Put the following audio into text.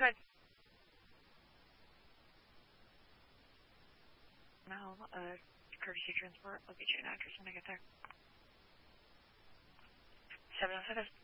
Good. No, courtesy transport. I'll get you an address when I get there. 707.